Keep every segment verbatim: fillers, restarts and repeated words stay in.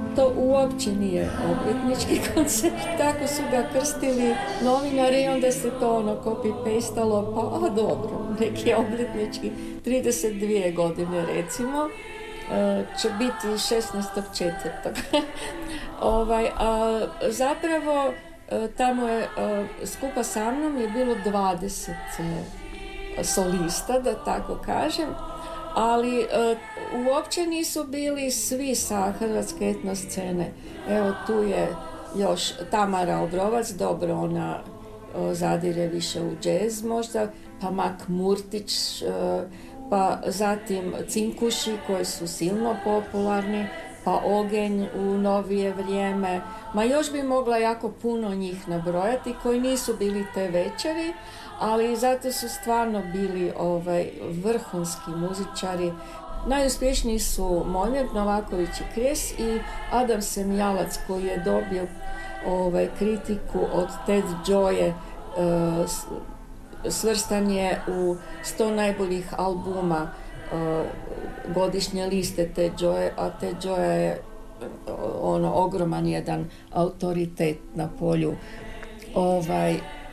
to uopće nije obljetnički koncert, tako su ga krstili novinari i onda se to ono copy-pastalo, pa a dobro, neki obljetnički, trideset dvije godine recimo, će biti šesnaestog četvrtog ovaj, a zapravo tamo je skupa sa mnom je bilo dvadeset solista, da tako kažem, ali uopće nisu bili svi sa hrvatske etno scene. Evo tu je još Tamara Obrovac, dobro, ona zadire više u džez možda, pa Mak Murtić, pa zatim Cinkuši koji su silno popularni, pa Ogenj u novije vrijeme, ma još bi mogla jako puno njih nabrojati koji nisu bili te večeri, ali zato su stvarno bili ovaj, vrhunski muzičari. Najuspješniji su Mojmir Novaković i Kres i Adam Semjalac koji je dobio ovaj, kritiku od Ted Joye, uh, svrstan je u sto najboljih albuma uh, godišnje liste Ted Joye, a Ted Joye je ono ogroman jedan autoritet na polju ovaj,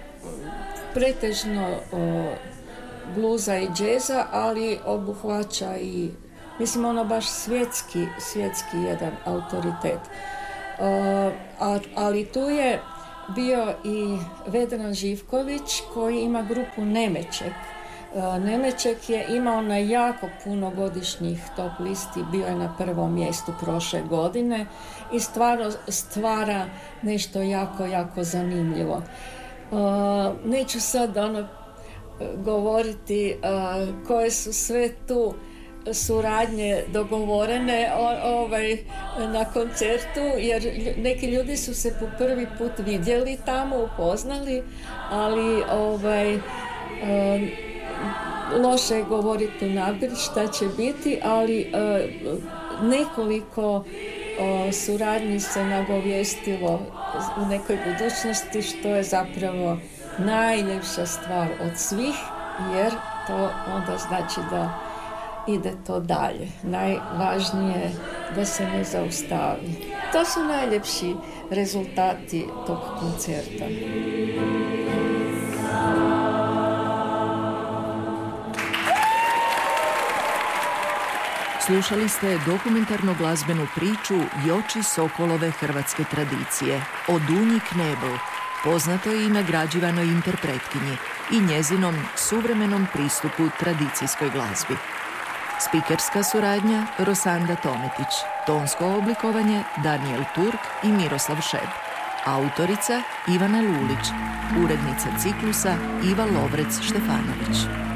pretežno uh, bluza i džeza, ali obuhvaća i, mislim, ono baš svjetski, svjetski jedan autoritet. Uh, a, ali tu je bio i Vedran Živković koji ima grupu Nemeček. Uh, Nemeček je imao na jako puno godišnjih top listi, bio je na prvom mjestu prošle godine i stvarno stvara nešto jako, jako zanimljivo. Uh, neću sad ono govoriti uh, koje su sve tu suradnje dogovorene o, ovaj, na koncertu, jer neki ljudi su se po prvi put vidjeli tamo, upoznali, ali ovaj, uh, loše je govoriti unaprijed šta će biti, ali uh, nekoliko uh, suradnji se nagovijestilo u nekoj budućnosti, što je zapravo najljepša stvar od svih, jer to onda znači da ide to dalje. Najvažnije je da se ne zaustavi. To su najljepši rezultati tog koncerta. Slušali ste dokumentarnu glazbenu priču Joči Sokolove hrvatske tradicije o Dunji Knebel, poznatoj i nagrađivanoj interpretkinji i njezinom suvremenom pristupu tradicijskoj glazbi. Spikerska suradnja Rosanda Tometić, tonsko oblikovanje Daniel Turk i Miroslav Šeb, autorica Ivana Lulić, urednica ciklusa Iva Lovrec Štefanović.